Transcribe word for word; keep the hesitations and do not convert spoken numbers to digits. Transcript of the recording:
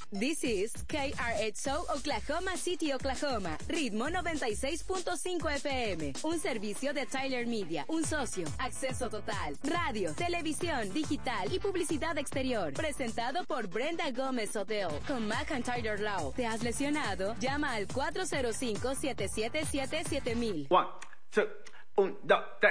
This is K R X O Oklahoma City, Oklahoma. Ritmo noventa y seis punto cinco F M. Un servicio de Tyler Media. Un socio. Acceso total. Radio, televisión, digital y publicidad exterior. Presentado por Brenda Gómez Odell. Con McIntyre Law. ¿Te has lesionado? Llama al cuatro cero cinco, siete siete siete, siete mil. One, two, un, dos, tres.